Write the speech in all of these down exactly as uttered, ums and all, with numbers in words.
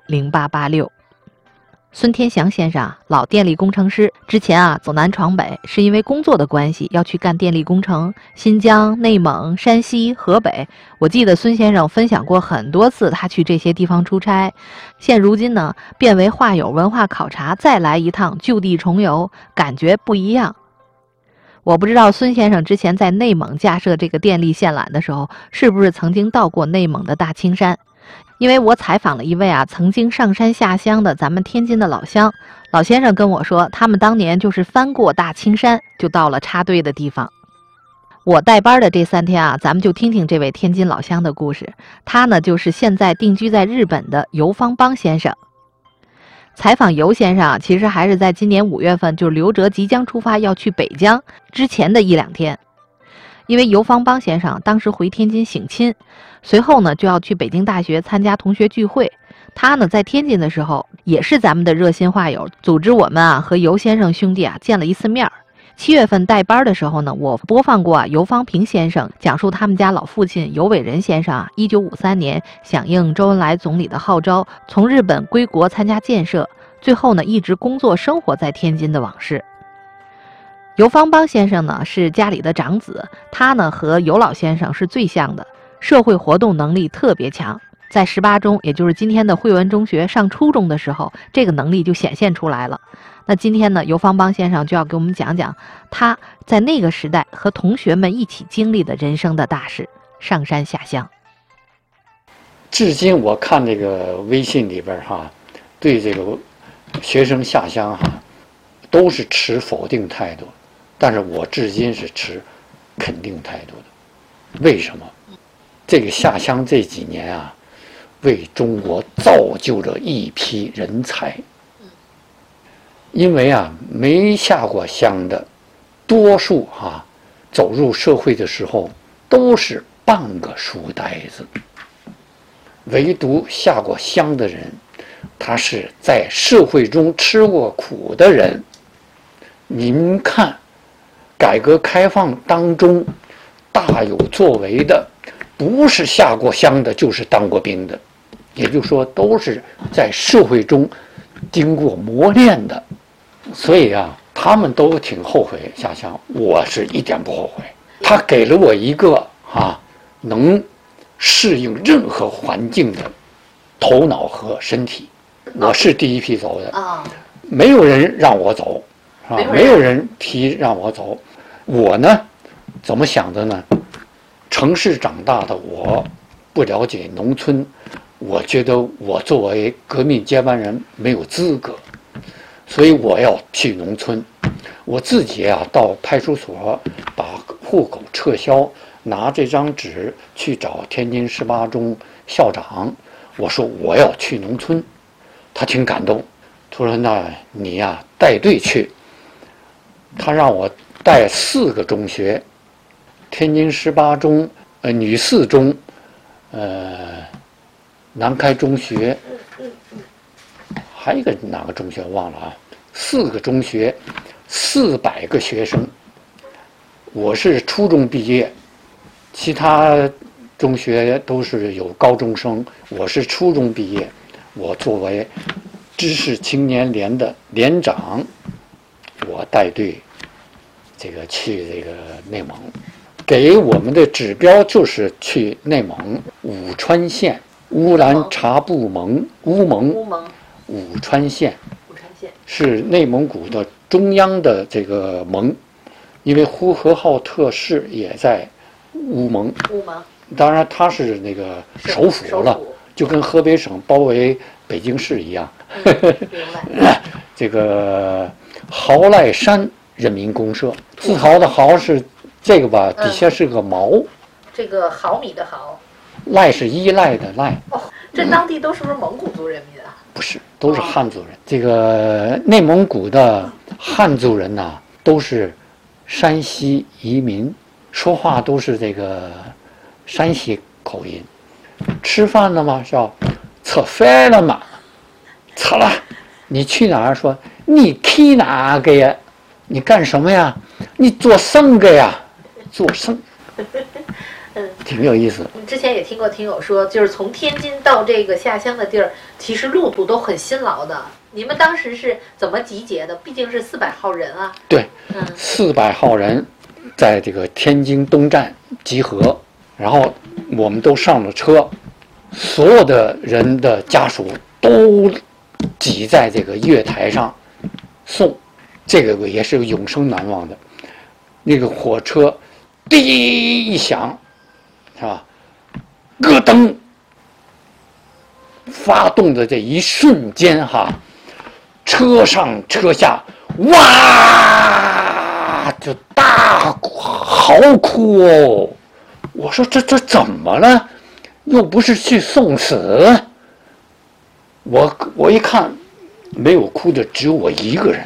零八八六。孙天祥先生，老电力工程师，之前啊走南闯北，是因为工作的关系要去干电力工程，新疆、内蒙、山西、河北。我记得孙先生分享过很多次他去这些地方出差。现如今呢，变为化友文化考察，再来一趟就地重游，感觉不一样。我不知道孙先生之前在内蒙架设这个电力线缆的时候，是不是曾经到过内蒙的大青山？因为我采访了一位啊曾经上山下乡的咱们天津的老乡，老先生跟我说，他们当年就是翻过大青山就到了插队的地方。我带班的这三天啊，咱们就听听这位天津老乡的故事。他呢就是现在定居在日本的游方邦先生。采访游先生啊，其实还是在今年五月份，就是刘哲即将出发要去北疆之前的一两天。因为游方邦先生当时回天津省亲，随后呢就要去北京大学参加同学聚会。他呢在天津的时候，也是咱们的热心话友，组织我们啊和游先生兄弟啊见了一次面。七月份带班的时候呢，我播放过啊游方平先生讲述他们家老父亲游伟仁先生啊，一九五三年响应周恩来总理的号召，从日本归国参加建设，最后呢一直工作生活在天津的往事。游方邦先生呢是家里的长子，他呢和游老先生是最像的，社会活动能力特别强。在十八中，也就是今天的惠文中学上初中的时候，这个能力就显现出来了。那今天呢，游方邦先生就要给我们讲讲他在那个时代和同学们一起经历的人生的大事，上山下乡。 至今我看这个微信里边哈，对这个学生下乡哈，都是持否定态度。但是我至今是持肯定态度的。为什么？这个下乡这几年啊，为中国造就了一批人才。因为啊，没下过乡的，多数啊，走入社会的时候都是半个书呆子。唯独下过乡的人，他是在社会中吃过苦的人。您看，改革开放当中大有作为的，不是下过乡的，就是当过兵的，也就是说都是在社会中经过磨练的。所以啊，他们都挺后悔下乡，我是一点不后悔。他给了我一个啊能适应任何环境的头脑和身体。我是第一批走的，没有人让我走啊，没有人提让我走。我呢，怎么想的呢？城市长大的我，不了解农村，我觉得我作为革命接班人没有资格，所以我要去农村。我自己啊，到派出所把户口撤销，拿这张纸去找天津十八中校长，我说我要去农村，他挺感动，他说那你呀、啊、带队去。他让我带四个中学，天津十八中、呃女四中、呃南开中学，还有一个哪个中学忘了啊？四个中学，四百个学生。我是初中毕业，其他中学都是有高中生，我是初中毕业。我作为知识青年联的连长，我带队这个去这个内蒙，给我们的指标就是去内蒙武川县乌兰察布盟乌蒙武川县，是内蒙古的中央的这个盟，因为呼和浩特市也在乌蒙。乌蒙，当然它是那个首府了，就跟河北省包围北京市一样。嗯、这个豪赖山人民公社，自豪的豪是这个吧，底下是个毛，嗯、 这个毫米的毫， 赖是依赖的赖。 哦，这当地都是不是蒙古族人民啊？ 不是，都是汉族人。哦、这个内蒙古的汉族人呐、啊，都是山西移民，说话都是这个山西口音。吃饭了吗？叫吃饭了吗？吃了。你去哪儿？说你去哪个呀？你干什么呀？你做生个呀？做生。 嗯， 挺有意思。 之前也听过听友说，就是从天津到这个下乡的地儿，其实路途都很辛劳的。你们当时是怎么集结的？毕竟是四百号人啊。 对， 嗯， 四百号人在这个天津东站集合，然后我们都上了车，所有的人的家属都挤在这个月台上送，这个也是永生难忘的。那个火车滴一响，是吧？咯噔，发动的这一瞬间哈，车上车下哇就大哭嚎哭哦！我说这这怎么了？又不是去送死。我我一看，没有哭的只有我一个人。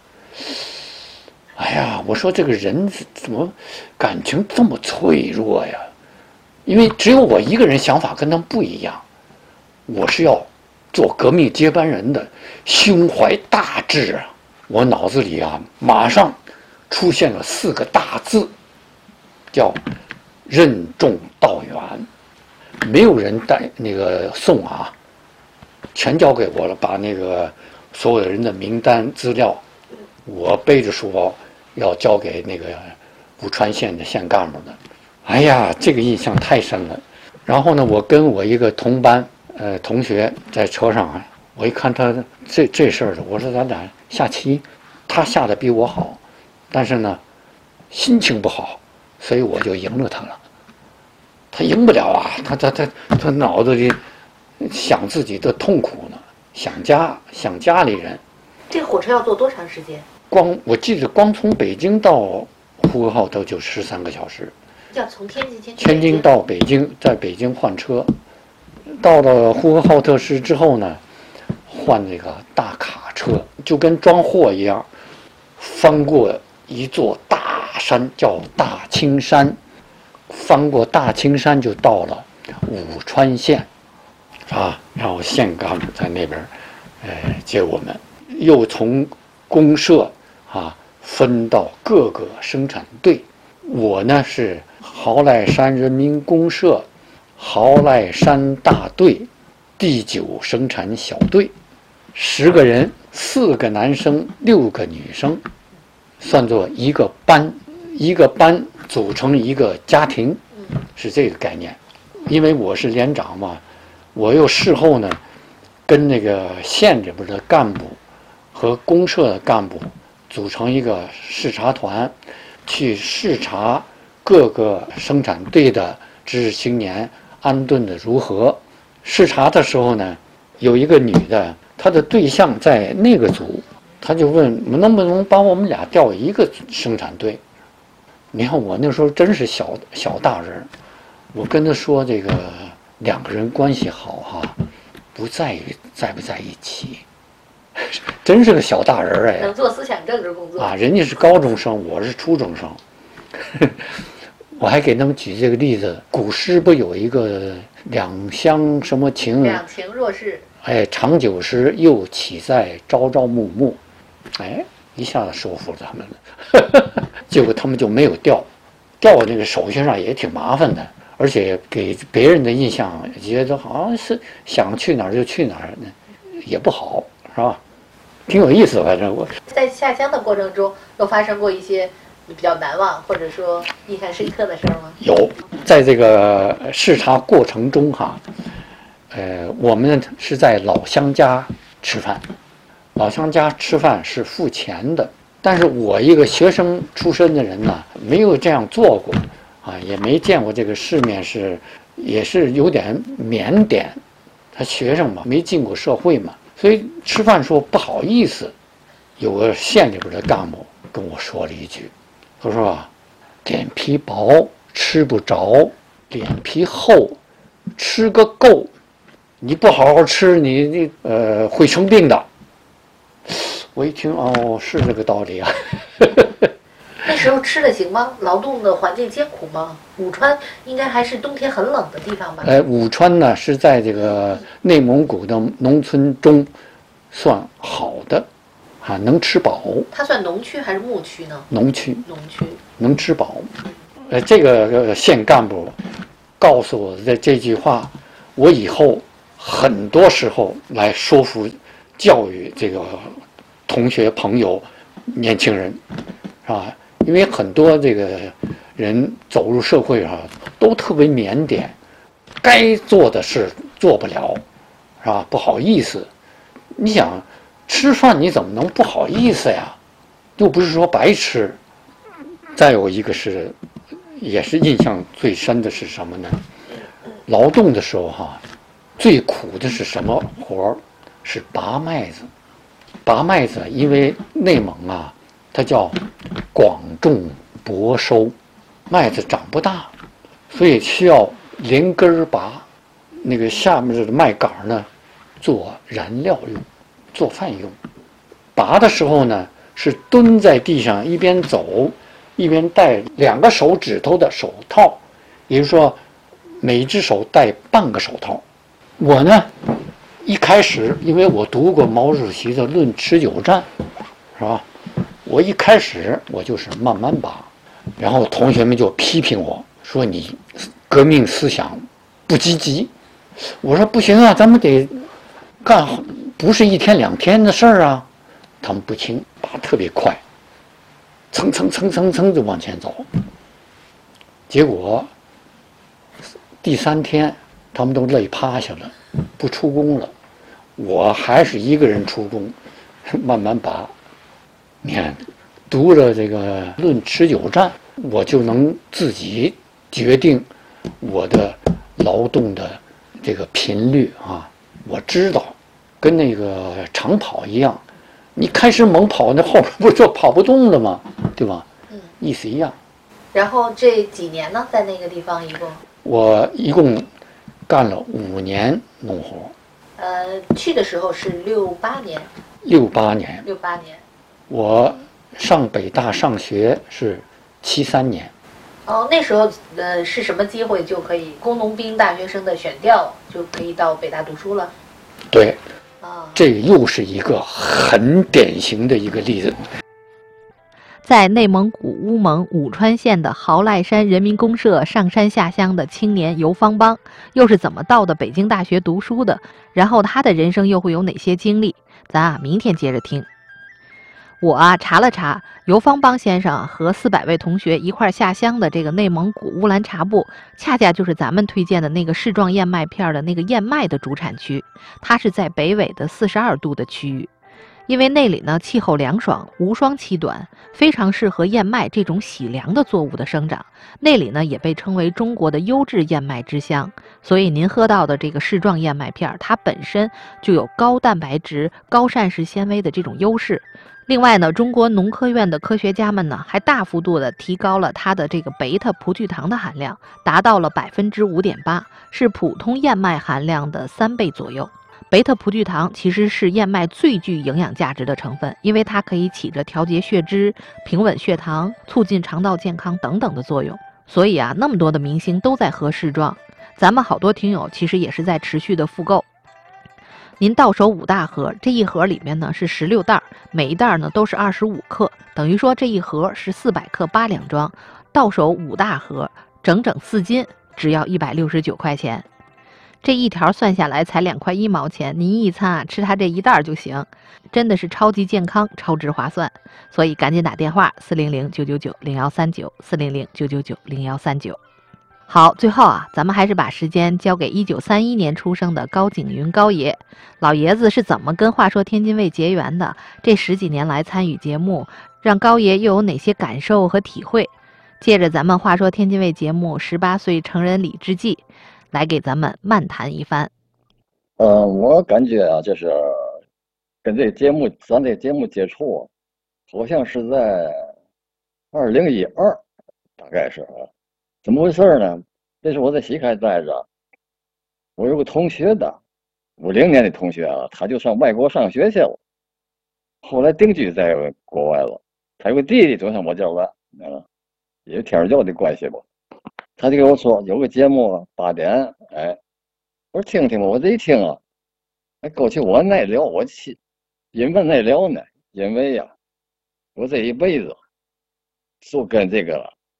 哎呀，我说这个人怎么感情这么脆弱呀？因为只有我一个人想法跟他们不一样，我是要做革命接班人的，胸怀大志啊！我脑子里啊，马上出现了四个大字，叫任重道远。没有人带那个送啊，全交给我了，把那个所有的人的名单资料，我背着书要交给那个武川县的县干部的。哎呀，这个印象太深了。然后呢，我跟我一个同班呃同学在车上啊，我一看他这这事儿，我说咱俩下棋，他下的比我好，但是呢，心情不好，所以我就赢了他了。他赢不了啊，他他他他脑子里想自己的痛苦呢，想家想家里人。 这个火车要坐多长时间？ 光我记得光从北京到呼和浩特就十三个小时。 要从天津先去天津到北京，在北京换车，到了呼和浩特市之后呢，换这个大卡车，就跟装货一样，翻过一座大山，叫大青山，翻过大青山就到了武川县，啊，然后县干部在那边，呃，接我们，又从公社啊分到各个生产队，我呢是豪赖山人民公社豪赖山大队第九生产小队，十个人，四个男生，六个女生，算作一个班，一个班组成一个家庭，是这个概念。因为我是连长嘛，我又事后呢，跟那个县里边的干部和公社的干部组成一个视察团，去视察各个生产队的知识青年安顿的如何。视察的时候呢，有一个女的，她的对象在那个组，她就问能不能把我们俩调一个生产队。你看我那时候真是小小大人，我跟她说这个两个人关系好哈，不在于在不在一起，真是个小大人哎， 能做思想政治工作啊！人家是高中生，我是初中生。我还给他们举这个例子，古诗不有一个两相什么情？ 两情若是。 哎，长久时又岂在朝朝暮暮？哎，一下子说服他们了。结果他们就没有调，调那个手续上也挺麻烦的，而且给别人的印象觉得好像是想去哪儿就去哪儿，也不好，是吧？挺有意思，反正我在下乡的过程中，有发生过一些比较难忘或者说印象深刻的事儿吗？ 有，在这个视察过程中哈，呃，我们是在老乡家吃饭，老乡家吃饭是付钱的，但是我一个学生出身的人呢，没有这样做过，啊，也没见过这个世面是，也是有点腼腆，他学生嘛，没进过社会嘛，所以吃饭时候不好意思。有个县里边的干部跟我说了一句，他说啊，脸皮薄吃不着，脸皮厚吃个够，你不好好吃，你你呃会生病的。我一听哦，是这个道理啊。 那时候吃的行吗？劳动的环境艰苦吗？武川应该还是冬天很冷的地方吧？ 哎，武川呢是在这个内蒙古的农村中算好的，啊，能吃饱。 它算农区还是牧区呢？ 农区。 农区。 能吃饱。 呃，这个、呃、县干部告诉我的这句话，我以后很多时候来说服、教育这个同学、朋友、年轻人，是吧？因为很多这个人走入社会啊，都特别腼腆，该做的事做不了，是吧？不好意思。你想吃饭，你怎么能不好意思呀？又不是说白吃。再有一个是，也是印象最深的是什么呢？劳动的时候哈、啊，最苦的是什么活儿？是拔麦子。拔麦子，因为内蒙啊，它叫广种薄收，麦子长不大，所以需要连根儿拔。那个下面的麦秆呢，做燃料用，做饭用。拔的时候呢，是蹲在地上一边走，一边戴两个手指头的手套，也就是说，每只手戴半个手套。我呢，一开始因为我读过毛主席的《论持久战》，是吧？我一开始我就是慢慢拔，然后同学们就批评我说你革命思想不积极。我说不行啊，咱们得干，不是一天两天的事儿啊。他们不听，拔特别快，蹭蹭蹭蹭蹭就往前走。结果第三天他们都累趴下了，不出工了，我还是一个人出工，慢慢拔。你看，读了这个《论持久战》，我就能自己决定我的劳动的这个频率啊。我知道，跟那个长跑一样，你开始猛跑，那后边不就跑不动了吗？对吧？嗯，意思一样。 然后这几年呢，在那个地方一共？ 我一共干了五年农活。 呃，去的时候是六八年。 六八年。 六八年。 我上北大上学是七三年。 哦，那时候呃是什么机会就可以工农兵大学生的选调就可以到北大读书了？ 对。啊，这又是一个很典型的一个例子。在内蒙古乌蒙武川县的豪赖山人民公社上山下乡的青年游方邦，又是怎么到的北京大学读书的？然后他的人生又会有哪些经历？咱啊，明天接着听。我啊查了查，游方邦先生和四百位同学一块下乡的这个内蒙古乌兰察布，恰恰就是咱们推荐的那个世状燕麦片的那个燕麦的主产区，它是在北纬的四十二度的区域。因为那里呢气候凉爽，无霜期短，非常适合燕麦这种喜凉的作物的生长。那里呢也被称为中国的优质燕麦之乡，所以您喝到的这个世状燕麦片，它本身就有高蛋白质、高膳食纤维的这种优势。另外呢，中国农科院的科学家们呢还大幅度的提高了它的这个贝塔葡聚糖的含量，达到了百分之五点八，是普通燕麦含量的三倍左右。贝塔葡聚糖其实是燕麦最具营养价值的成分，因为它可以起着调节血脂、平稳血糖、促进肠道健康等等的作用。所以啊，那么多的明星都在喝世状，咱们好多听友其实也是在持续的复购。您到手五大盒，这一盒里面呢是十六袋，每一袋呢都是二十五克，等于说这一盒是四百克八两装，到手五大盒，整整四斤，只要一百六十九块钱。这一条算下来才两块一毛钱，您一餐啊吃它这一袋就行，真的是超级健康、超值划算。所以赶紧打电话四零零九九九零幺三九四零零九九九零幺三九。好，最后啊，咱们还是把时间交给一九三一年出生的高景云高爷。老爷子是怎么跟话说天津卫结缘的？这十几年来参与节目，让高爷又有哪些感受和体会？借着咱们话说天津卫节目十八岁成人礼之际，来给咱们漫谈一番。 呃，我感觉啊，就是跟这节目，咱这节目接触，好像是在二零一二，大概是啊。怎么回事呢？这是我在西开待着，我有个同学的，五零年的同学啊，他就上外国上学去了，后来定居在国外了。他有个弟弟就上我这儿来，啊，也是天主教的关系吧。他就跟我说有个节目八点，哎，我说听听吧。我这一听啊，哎，过去我耐聊，我去，因为耐聊呢，因为呀、啊，我这一辈子就跟这个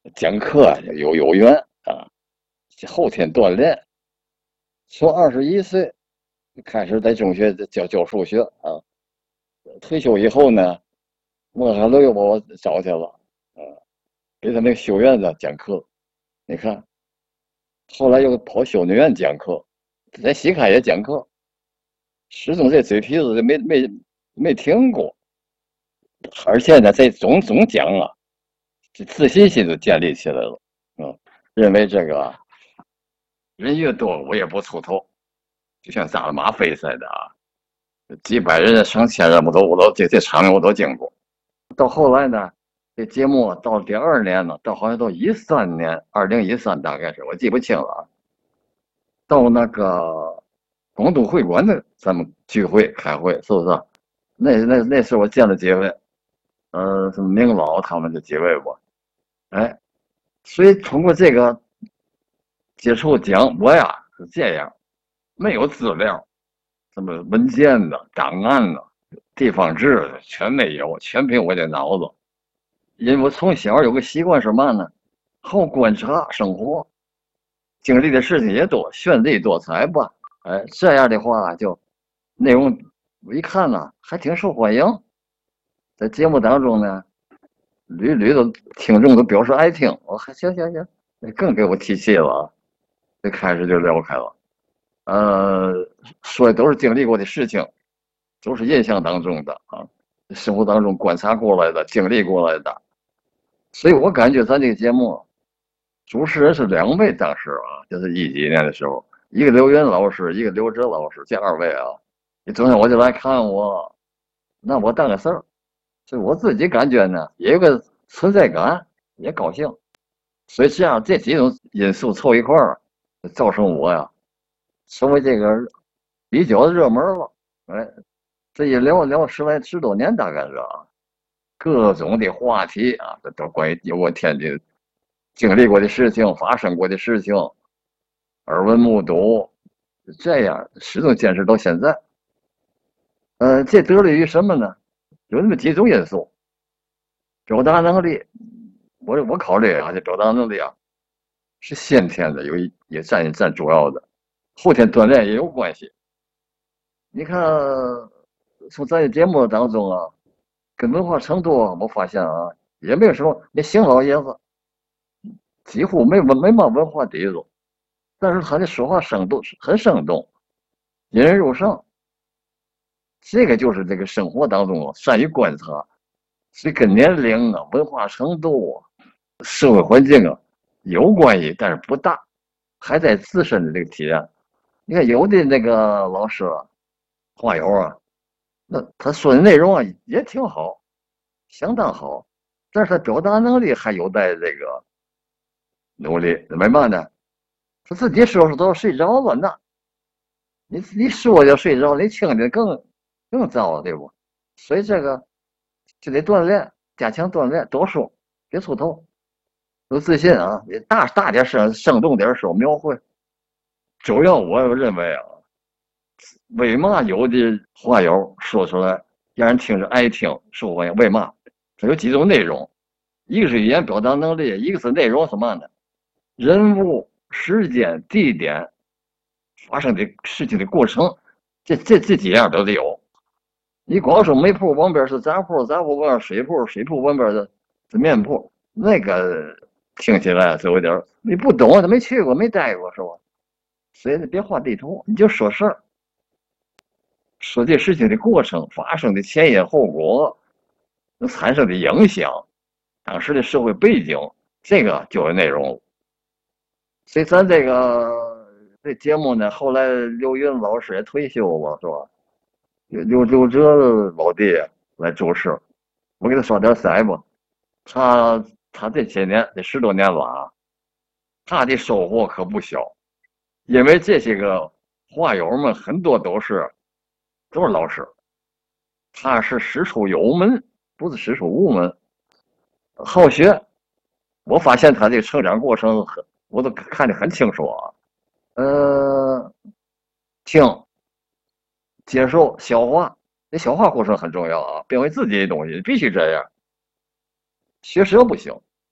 讲课有有缘啊，后天锻炼。从二十一岁开始在中学教教数学啊，退休以后呢，莫海乐又把我找去了，啊，给他那个修院子讲课。你看，后来又跑修女院讲课，在西开也讲课，始终这嘴皮子没没没停过。而且呢，这总总讲啊，这自信心就建立起来了。嗯，认为这个人越多，我也不出头，就像扎了马飞似的啊，几百人、上千人，我都我都这这场面我都经过。到后来呢，这节目到第二年呢，到好像到一三年，二零一三大概是我记不清了啊。到那个广东会馆的咱们聚会开会，是不是？那那那时候我见了几位，呃，什么明老他们这几位吧，哎，所以通过这个接触讲，我呀是这样，没有资料，什么文件的、档案的、地方志的全没有，全凭我的脑子。因为我从小有个习惯是嘛呢？好观察生活，经历的事情也多，绚丽多彩吧。哎，这样的话就内容我一看呢，还挺受欢迎。在节目当中呢，屡屡的听众都表示爱听，我还行行行，更给我提气了啊！就开始就聊开了，呃，说的都是经历过的事情，都是印象当中的啊，生活当中观察过来的、经历过来的，所以我感觉咱这个节目主持人是两位，当时啊，就是一几年的时候，一个刘云老师，一个刘哲老师，这二位啊，你昨天我就来看我，那我当个事儿。所以我自己感觉呢，也有个存在感，也高兴。所以这样这几种因素凑一块儿，造成我呀成为这个比较热门了。哎，这一聊聊十来十多年，大概是啊，各种的话题啊，这都关于有我天津经历过的事情、发生过的事情，耳闻目睹，这样始终坚持到现在。呃，这得力于什么呢？有那么几种因素。表达能力，我我考虑啊，这表达能力啊，是先天的，有一也占占主要的，后天锻炼也有关系。你看，从咱的节目当中啊，跟文化程度啊我发现啊，也没有什么。那邢老爷子几乎没文没嘛文化底子，但是他的说话生动，很生动，引人入胜。这个就是这个生活当中啊，善于观察。所以跟年龄啊、文化程度啊、社会环境啊有关系，但是不大，还在自身的这个体验。你看有的那个老师啊、话友啊，那他说的内容啊也挺好，相当好，但是他表达能力还有待这个努力。为嘛呢？他自己说说都睡着了，那你你说就睡着，你听的更更糟，对不？所以这个就得锻炼，加强锻炼，多说，别出头，有自信啊，也大大点声，生动点说描绘。主要我认为啊，为嘛有的话友说出来让人听着爱听受欢迎？为嘛？它有几种内容，一个是语言表达能力，一个是内容什么呢？人物、时间、地点发生的事情的过程，这这这几样都得有。你光说煤铺旁边是杂铺，杂铺旁边水铺，水铺旁边的是面铺，那个听起来就有点你不懂，他没去过，没待过，是吧？所以你别画地图，你就说事儿，说这事情的过程发生的前因后果，产生的影响，当时的社会背景，这个就有内容。所以咱这个这节目呢，后来刘云老师也退休了，是吧？刘刘哲老弟来主持，我给他刷点腮吧。他他这些年这十多年了啊，他的收获可不小，因为这些个话友们很多都是都是老师，他是师出有门，不是师出无门，好学。我发现他这个成长过程很，我都看得很清楚啊。呃，听。接受消化，这消化过程很重要啊，变为自己的东西必须这样。学舌不行，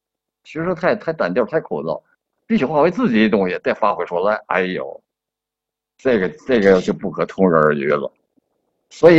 其实太太单调太枯燥，必须发挥自己的东西再发挥出来，哎呦，这个这个就不可同日而语了。所以